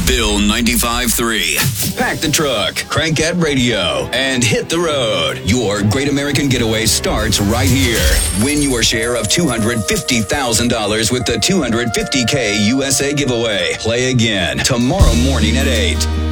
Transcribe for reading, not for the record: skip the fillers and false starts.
Bill 95.3. Pack the truck, crank that radio, and hit the road. Your Great American Getaway starts right here. Win your share of $250,000 with the $250K USA giveaway. Play again tomorrow morning at 8.